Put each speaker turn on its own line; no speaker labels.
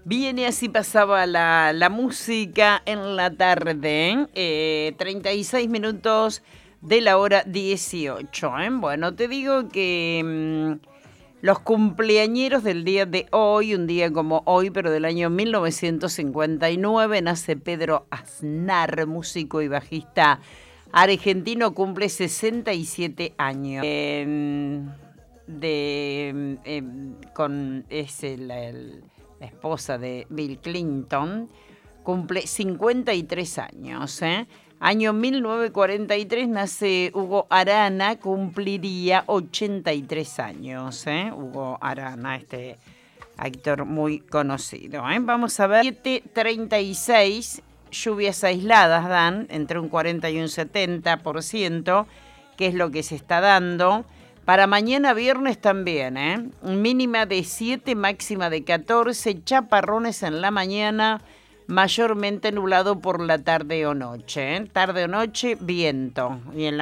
Bien, y así pasaba la música en la tarde, 36 minutos de la hora 18. Bueno, te digo que los cumpleañeros del día de hoy, un día como hoy, pero del año 1959, nace Pedro Aznar, músico y bajista argentino, cumple 67 años. La esposa de Bill Clinton, cumple 53 años. Año 1943 nace Hugo Arana, cumpliría 83 años. Hugo Arana, este actor muy conocido. Vamos a ver, 7:36, lluvias aisladas dan entre un 40 y un 70%, que es lo que se está dando. Para mañana viernes también, mínima de 7, máxima de 14, chaparrones en la mañana, mayormente nublado por la tarde o noche. Tarde o noche, viento. Y en la